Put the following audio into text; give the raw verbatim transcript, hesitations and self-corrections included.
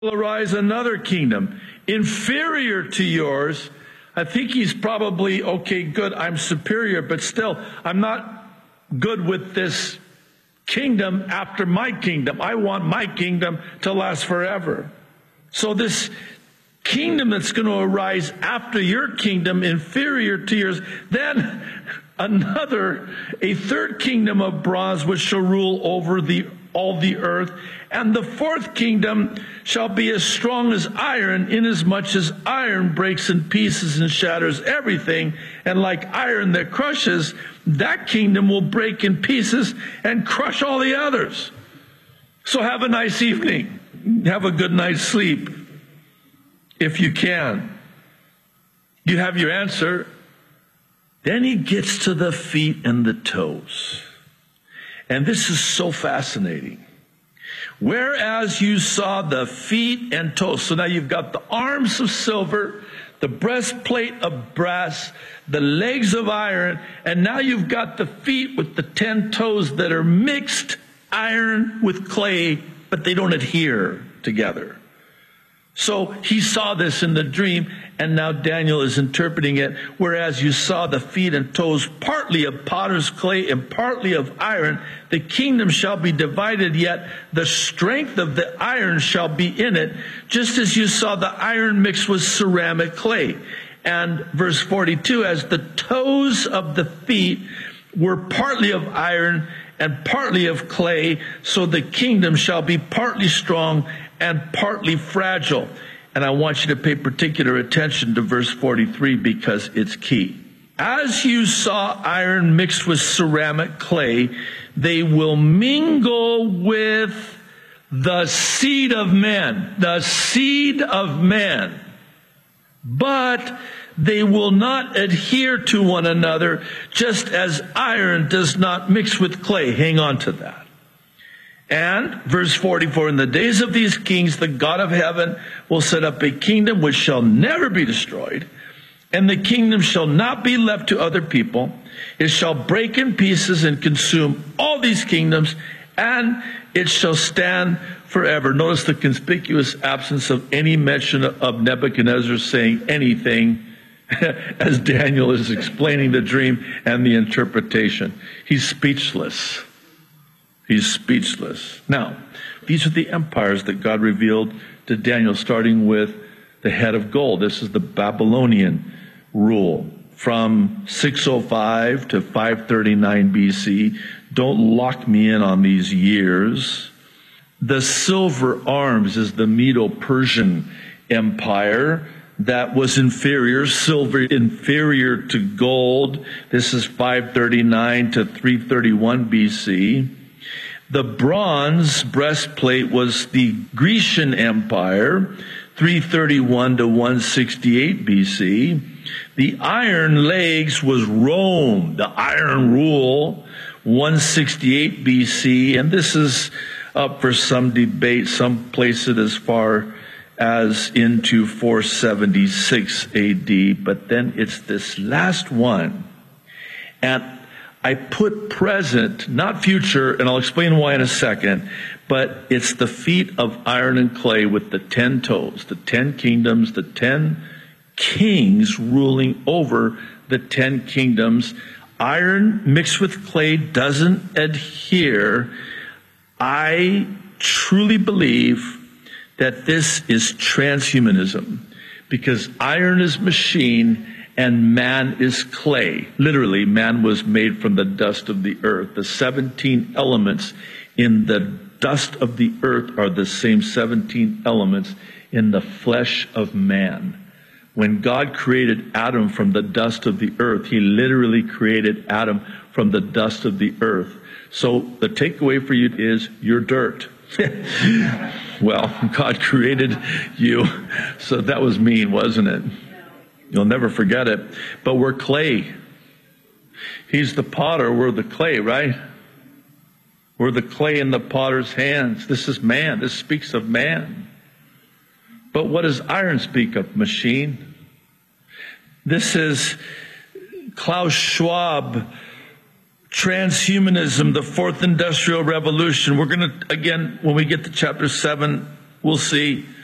will arise another kingdom inferior to yours. I think he's probably, okay, good, I'm superior, but still, I'm not good with this kingdom after my kingdom. I want my kingdom to last forever. So this kingdom that's going to arise after your kingdom, inferior to yours, then another, a third kingdom of bronze, which shall rule over the all the earth, and the fourth kingdom shall be as strong as iron, inasmuch as iron breaks in pieces and shatters everything, and like iron that crushes, that kingdom will break in pieces and crush all the others. So have a nice evening. Have a good night's sleep, if you can. You have your answer. Then he gets to the feet and the toes. And this is so fascinating. Whereas you saw the feet and toes. So now you've got the arms of silver, the breastplate of brass, the legs of iron, and now you've got the feet with the ten toes that are mixed iron with clay, but they don't adhere together. So he saw this in the dream, and now Daniel is interpreting it. Whereas you saw the feet and toes partly of potter's clay and partly of iron, the kingdom shall be divided, yet the strength of the iron shall be in it, just as you saw the iron mixed with ceramic clay. And verse forty-two, as the toes of the feet were partly of iron and partly of clay, so the kingdom shall be partly strong and partly fragile. And I want you to pay particular attention to verse forty-three because it's key. As you saw iron mixed with ceramic clay, they will mingle with the seed of men, the seed of men, but they will not adhere to one another, just as iron does not mix with clay. Hang on to that. And verse forty-four, in the days of these kings, the God of heaven will set up a kingdom which shall never be destroyed, and the kingdom shall not be left to other people. It shall break in pieces and consume all these kingdoms, and it shall stand forever. Notice the conspicuous absence of any mention of Nebuchadnezzar saying anything as Daniel is explaining the dream and the interpretation. He's speechless. He's speechless. Now, these are the empires that God revealed to Daniel, starting with the head of gold. This is the Babylonian rule from six oh five to five thirty-nine B C. Don't lock me in on these years. The silver arms is the Medo-Persian Empire that was inferior, silver inferior to gold. This is five thirty-nine to three thirty-one B C. The bronze breastplate was the Grecian Empire, three thirty-one to one sixty-eight B C. The iron legs was Rome, the iron rule, one sixty-eight B C. And this is up for some debate. Some place it as far as into four seventy-six A D. But then it's this last one. And I put present, not future, and I'll explain why in a second, but it's the feet of iron and clay with the ten toes, the ten kingdoms, the ten kings ruling over the ten kingdoms. Iron mixed with clay doesn't adhere. I truly believe that this is transhumanism, because iron is machine and man is clay. Literally, man was made from the dust of the earth. The seventeen elements in the dust of the earth are the same seventeen elements in the flesh of man. When God created Adam from the dust of the earth, he literally created Adam from the dust of the earth. So the takeaway for you is you're dirt. Well, God created you, so that was mean, wasn't it? You'll never forget it. But we're clay. He's the potter. We're the clay, right? We're the clay in the potter's hands. This is man. This speaks of man. But what does iron speak of? Machine. This is Klaus Schwab, transhumanism, the fourth industrial revolution. We're going to, again, when we get to chapter seven, we'll see